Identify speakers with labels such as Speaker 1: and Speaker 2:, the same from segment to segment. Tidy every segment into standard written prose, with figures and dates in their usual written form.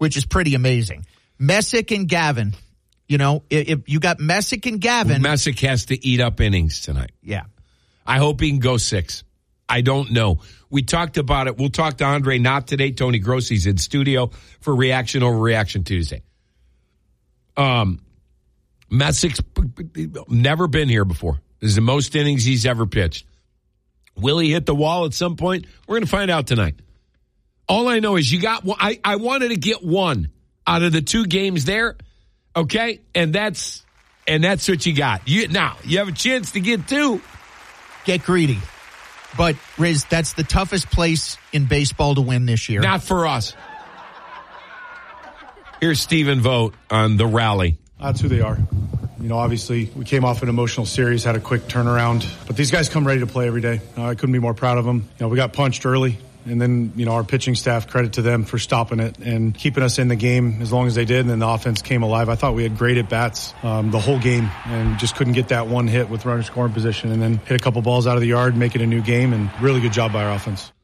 Speaker 1: which is pretty amazing. Messick and Gavin, if you got Messick and Gavin.
Speaker 2: Messick has to eat up innings tonight.
Speaker 1: Yeah.
Speaker 2: I hope he can go 6. I don't know. We talked about it. We'll talk to Andre not today. Tony Grossi's in studio for Reaction Overreaction Tuesday. Messick's never been here before. This is the most innings he's ever pitched. Will he hit the wall at some point? We're going to find out tonight. All I know is you got. I wanted to get 1 out of the 2 games there, okay, and that's what you got. Now you have a chance to get 2.
Speaker 1: Get greedy, but Riz, that's the toughest place in baseball to win this year.
Speaker 2: Not for us. Here's Stephen Vogt on the rally.
Speaker 3: That's who they are. Obviously, we came off an emotional series, had a quick turnaround. But these guys come ready to play every day. I couldn't be more proud of them. We got punched early. And then, our pitching staff, credit to them for stopping it and keeping us in the game as long as they did. And then the offense came alive. I thought we had great at-bats the whole game and just couldn't get that one hit with runner scoring position. And then hit a couple balls out of the yard, make it a new game. And really good job by our offense.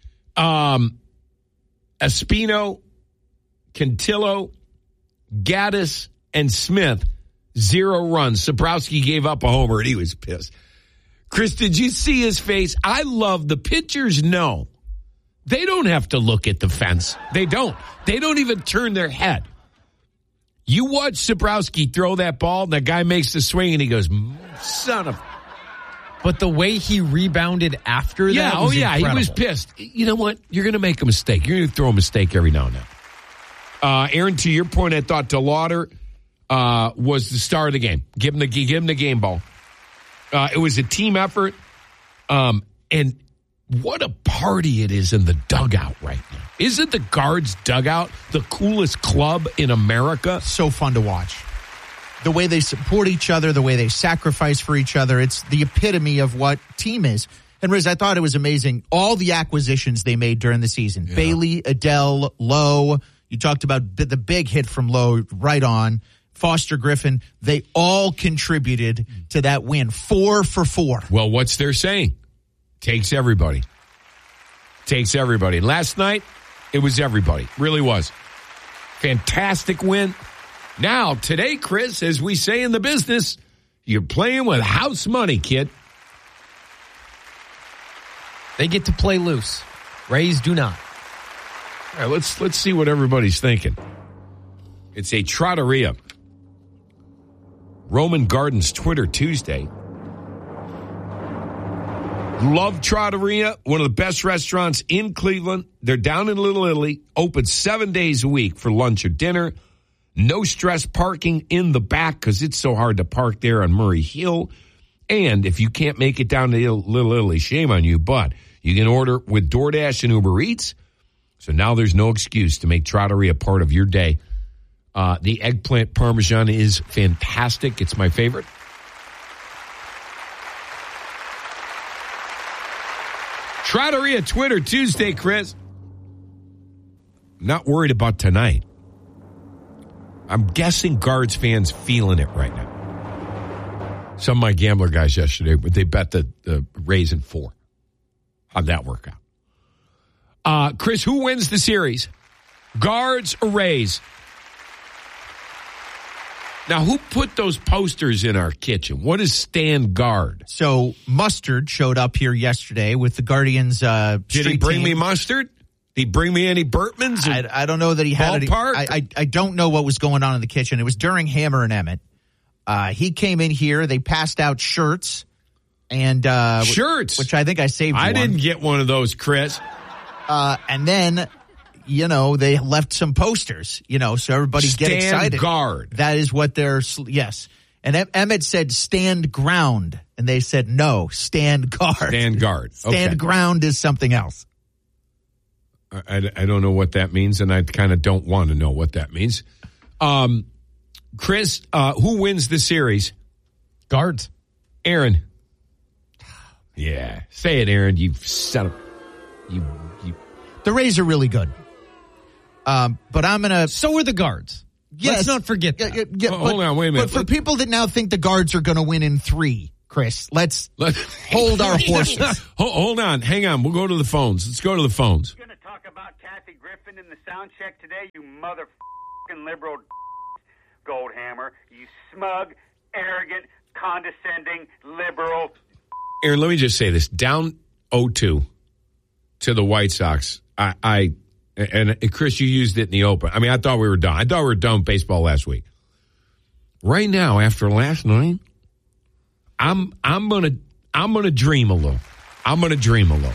Speaker 2: Espino, Cantillo, Gaddis, and Smith, 0 runs. Sabrowski gave up a homer, and he was pissed. Chris, did you see his face? I love the pitchers know. They don't have to look at the fence. They don't. They don't even turn their head. You watch Sabrowski throw that ball, and the guy makes the swing, and he goes, son of...
Speaker 4: But the way he rebounded after that was incredible.
Speaker 2: He was pissed. You know what? You're going to make a mistake. You're going to throw a mistake every now and then. Aaron, to your point, I thought DeLauder was the star of the game. Give him the game ball. It was a team effort. And what a party it is in the dugout right now. Isn't the Guards dugout the coolest club in America?
Speaker 1: So fun to watch. The way they support each other, the way they sacrifice for each other, it's the epitome of what team is. And Riz, I thought it was amazing. All the acquisitions they made during the season. Yeah. Bailey, Adele, Lowe. You talked about the big hit from Lowe right on. Foster Griffin. They all contributed to that win. 4 for 4.
Speaker 2: Well, what's their saying? Takes everybody. Takes everybody. Last night, it was everybody. Really was. Fantastic win. Now, today, Chris, as we say in the business, you're playing with house money, kid.
Speaker 4: They get to play loose. Rays do not.
Speaker 2: All right, let's see what everybody's thinking. It's a Trattoria. Roman Gardens Twitter Tuesday. Love Trattoria, one of the best restaurants in Cleveland. They're down in Little Italy, open 7 days a week for lunch or dinner. No stress parking in the back because it's so hard to park there on Murray Hill. And if you can't make it down to Little Italy, shame on you, but you can order with DoorDash and Uber Eats. So now there's no excuse to make Trattoria part of your day. The eggplant parmesan is fantastic. It's my favorite. Trattoria Twitter Tuesday, Chris. I'm not worried about tonight. I'm guessing Guards fans feeling it right now. Some of my gambler guys yesterday, they bet the Rays in 4. How'd that work out? Chris, who wins the series? Guards or Rays? Now, who put those posters in our kitchen? What is Stand Guard?
Speaker 1: So, Mustard showed up here yesterday with the Guardians
Speaker 2: Did he bring me mustard? Did he bring me any Bertmans?
Speaker 1: I don't know that he had
Speaker 2: Ballpark?
Speaker 1: I don't know what was going on in the kitchen. It was during Hammer and Emmett. He came in here. They passed out shirts. And
Speaker 2: shirts?
Speaker 1: Which I think I saved
Speaker 2: I
Speaker 1: one.
Speaker 2: didn't get one of those, Chris.
Speaker 1: And then... they left some posters, so everybody get excited.
Speaker 2: Stand Guard.
Speaker 1: That is what they're, yes. And Emmett said, stand ground. And they said, no, stand guard.
Speaker 2: Stand Guard.
Speaker 1: Stand ground is something else.
Speaker 2: I don't know what that means, and I kind of don't want to know what that means. Chris, who wins the series?
Speaker 4: Guards.
Speaker 2: Aaron. Yeah. Say it, Aaron. You son of... You.
Speaker 1: The Rays are really good. But I'm going to...
Speaker 4: So are the Guards.
Speaker 1: Yes.
Speaker 4: Let's not forget that.
Speaker 2: Hold on, wait a minute.
Speaker 1: But for people that now think the Guards are going to win in 3, Chris, let's hold our horses.
Speaker 2: Hold on. Hang on. We'll go to the phones. Let's go to the phones.
Speaker 5: We're going to talk talk about Kathy Griffin in the sound check today, you motherfucking liberal Goldhammer, you smug, arrogant, condescending, liberal.
Speaker 2: Aaron, let me just say this. Down 0-2 to the White Sox. And Chris, you used it in the open. I mean, I thought we were done. I thought we were done with baseball last week. Right now, after last night, I'm gonna dream a little. I'm gonna dream a little.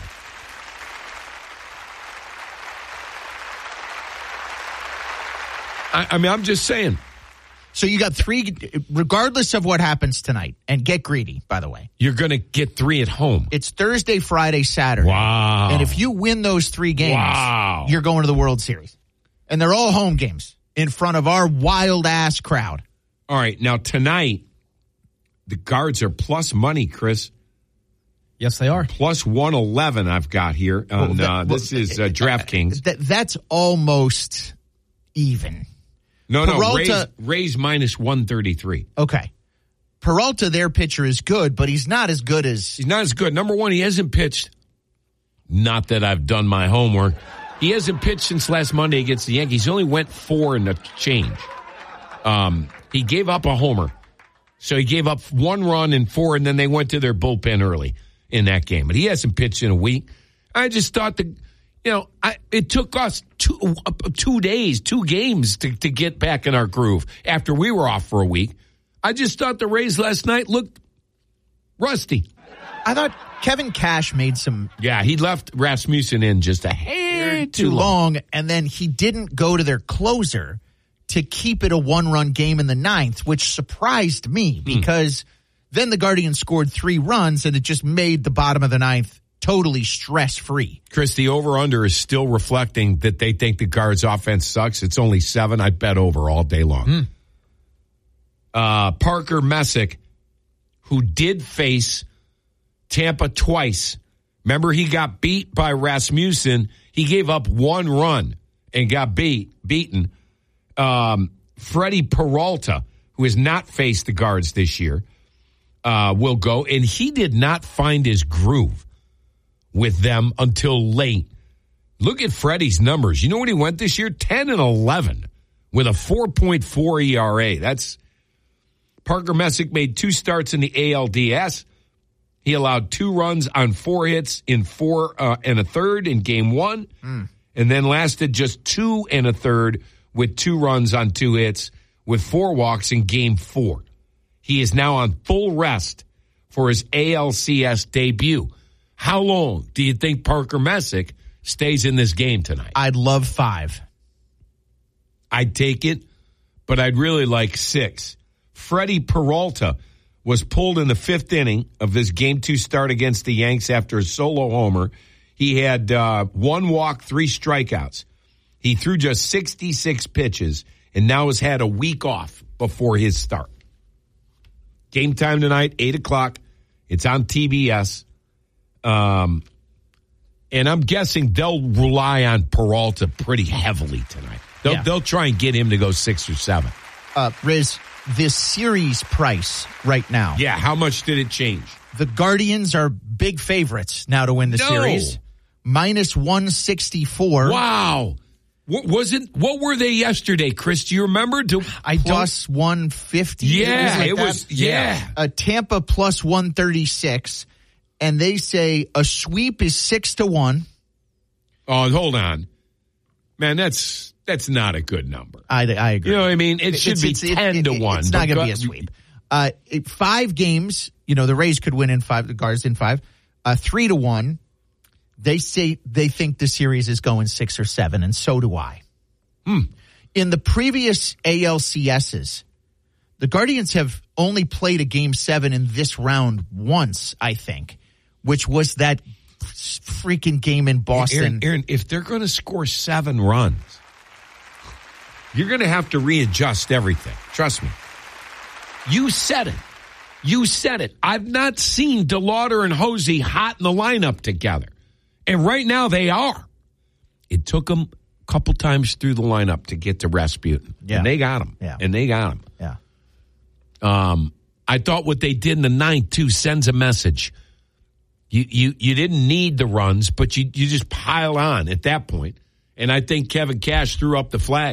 Speaker 2: I mean, I'm just saying.
Speaker 1: So you got 3, regardless of what happens tonight, and get greedy, by the way.
Speaker 2: You're going to get 3 at home.
Speaker 1: It's Thursday, Friday, Saturday.
Speaker 2: Wow.
Speaker 1: And if you win those 3 games, you're going to the World Series. And they're all home games in front of our wild-ass crowd.
Speaker 2: All right. Now, tonight, the Guards are plus money, Chris.
Speaker 4: Yes, they are.
Speaker 2: Plus 111 I've got here. This is DraftKings.
Speaker 1: That's almost even.
Speaker 2: No,
Speaker 1: Peralta,
Speaker 2: Rays minus 133.
Speaker 1: Okay. Peralta, their pitcher, is good, but he's not as good as...
Speaker 2: He's not as good. Number one, he hasn't pitched. Not that I've done my homework. He hasn't pitched since last Monday against the Yankees. He only went 4 and a change. He gave up a homer. So he gave up 1 run and 4, and then they went to their bullpen early in that game. But he hasn't pitched in a week. I just thought it took us 2 days, 2 games to get back in our groove after we were off for a week. I just thought the Rays last night looked rusty.
Speaker 1: I thought Kevin Cash made some...
Speaker 2: Yeah, he left Rasmussen in just a hair too long.
Speaker 1: And then he didn't go to their closer to keep it a 1-run game in the 9th, which surprised me because then the Guardians scored 3 runs and it just made the bottom of the 9th totally stress-free.
Speaker 2: Chris, the over-under is still reflecting that they think the Guards' offense sucks. It's only 7. I bet over all day long. Parker Messick, who did face Tampa twice. Remember, he got beat by Rasmussen. He gave up 1 run and got beaten. Freddie Peralta, who has not faced the Guards this year, will go. And he did not find his groove with them until late. Look at Freddie's numbers. You know what he went this year? 10 and 11 with a 4.4 ERA. That's Parker Messick made 2 starts in the ALDS. He allowed 2 runs on 4 hits in 4 and a third in game 1, and then lasted just 2 and a third with 2 runs on 2 hits with 4 walks in game 4. He is now on full rest for his ALCS debut. How long do you think Parker Messick stays in this game tonight?
Speaker 1: I'd love 5.
Speaker 2: I'd take it, but I'd really like 6. Freddie Peralta was pulled in the 5th inning of this Game 2 start against the Yanks after a solo homer. He had 1 walk, 3 strikeouts. He threw just 66 pitches and now has had a week off before his start. Game time tonight, 8 o'clock. It's on TBS. And I'm guessing they'll rely on Peralta pretty heavily tonight. They'll try and get him to go 6 or 7.
Speaker 1: Riz, this series price right now.
Speaker 2: Yeah, how much did it change?
Speaker 1: The Guardians are big favorites now to win the series. Minus 164.
Speaker 2: Wow. What were they yesterday, Chris? Do you remember?
Speaker 1: Plus 150.
Speaker 2: Yeah,
Speaker 1: it was. Tampa plus 136. And they say a sweep is 6-1.
Speaker 2: Oh, hold on. Man, that's not a good number.
Speaker 1: I agree.
Speaker 2: You know what I mean? It should be 10-1.
Speaker 1: It's not going to be a sweep. 5 games, the Rays could win in 5, the Guards in 5. 3-1. They say they think the series is going 6 or 7, and so do I. In the previous ALCSs, the Guardians have only played a Game 7 in this round once, I think, which was that freaking game in Boston.
Speaker 2: Aaron, if they're going to score 7 runs, you're going to have to readjust everything. Trust me. You said it. I've not seen DeLauder and Hosey hot in the lineup together. And right now they are. It took them a couple times through the lineup to get to Rasputin. Yeah. And they got him.
Speaker 1: Yeah.
Speaker 2: And they got him.
Speaker 1: Yeah.
Speaker 2: I thought what they did in the 9th, too, sends a message. You didn't need the runs, but you just pile on at that point. And I think Kevin Cash threw up the flag.